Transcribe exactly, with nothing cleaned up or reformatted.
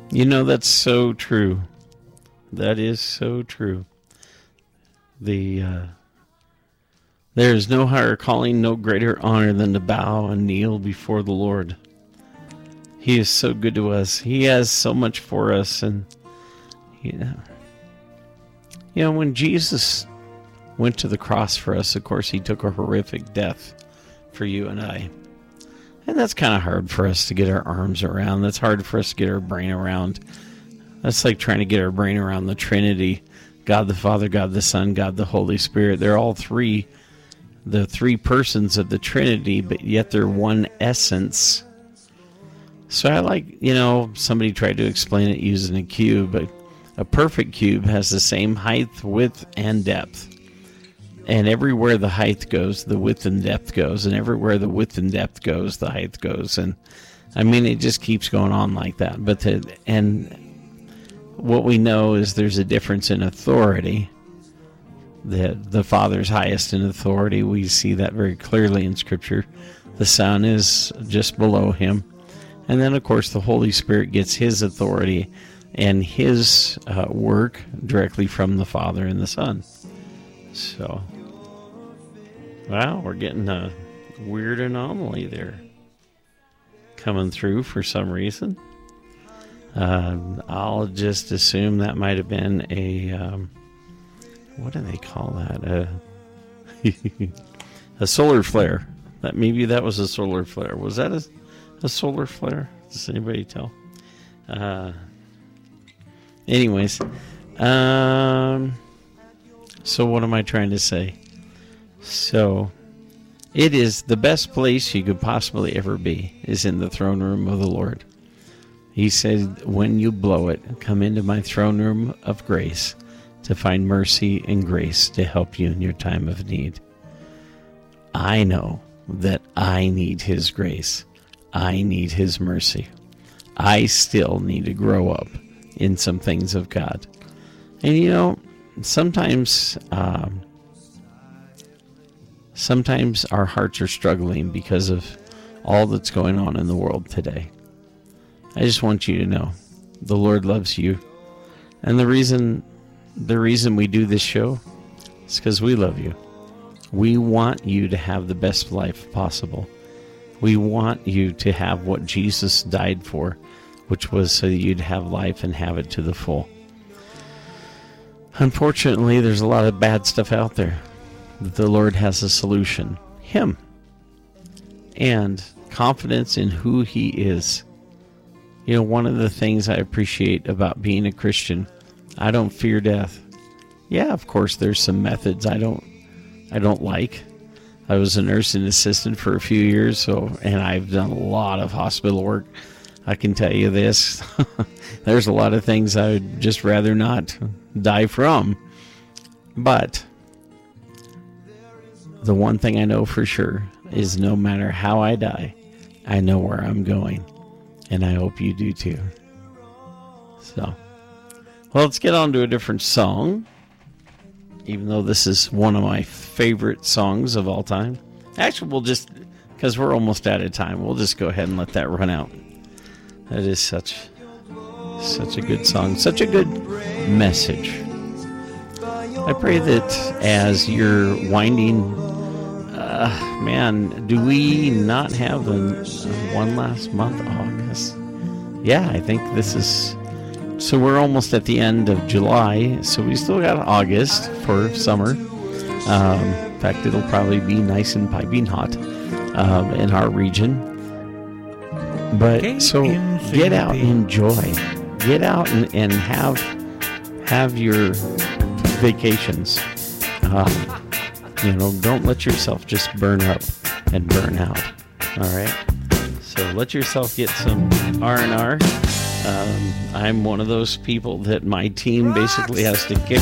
You know, that's so true. That is so true. The uh, there is no higher calling, no greater honor than to bow and kneel before the Lord. He is so good to us. He has so much for us. And, you know, you know, when Jesus went to the cross for us, of course, he took a horrific death for you and I. And that's kind of hard for us to get our arms around. That's hard for us to get our brain around. That's like trying to get our brain around the Trinity. God the Father, God the Son, God the Holy Spirit. They're all three, the three persons of the Trinity, but yet they're one essence. So I like, you know, somebody tried to explain it using a cube, but a perfect cube has the same height, width, and depth. And everywhere the height goes, the width and depth goes. And everywhere the width and depth goes, the height goes. And, I mean, it just keeps going on like that. But the, and what we know is there's a difference in authority. The, the Father's highest in authority. We see that very clearly in Scripture. The Son is just below him. And then, of course, the Holy Spirit gets his authority and his uh, work directly from the Father and the Son. So, wow, we're getting a weird anomaly there coming through for some reason. Uh, I'll just assume that might have been a, um, what do they call that? A, a solar flare. That maybe that was a solar flare. Was that a... A solar flare? Does anybody tell? Uh, anyways. Um, so what am I trying to say? So, it is the best place you could possibly ever be is in the throne room of the Lord. He said, when you blow it, come into my throne room of grace to find mercy and grace to help you in your time of need. I know that I need his grace. I need his mercy. I still need to grow up in some things of God. And you know, sometimes um, sometimes our hearts are struggling because of all that's going on in the world today. I just want you to know the Lord loves you. And the reason the reason we do this show is because we love you. We want you to have the best life possible. We want you to have what Jesus died for, which was so that you'd have life and have it to the full. Unfortunately, there's a lot of bad stuff out there. The Lord has a solution. Him. And confidence in who he is. You know, one of the things I appreciate about being a Christian, I don't fear death. Yeah, of course, there's some methods I don't, I don't like. I was a nursing assistant for a few years, so and I've done a lot of hospital work. I can tell you this. There's a lot of things I would just rather not die from. But the one thing I know for sure is no matter how I die, I know where I'm going. And I hope you do too. So, well, let's get on to a different song. Even though this is one of my favorite songs of all time. Actually, we'll just, because we're almost out of time, we'll just go ahead and let that run out. That is such, such a good song. Such a good message. I pray that as you're winding, uh, man, do we not have the uh, one last month, August? Yeah, I think this is... So we're almost at the end of July, so we still got August for summer. Um, in fact, it'll probably be nice and piping hot um, in our region. But so get out, enjoy, get out and, and have have your vacations. Um, you know, don't let yourself just burn up and burn out. All right. So let yourself get some R and R. Um, I'm one of those people that my team basically has to kick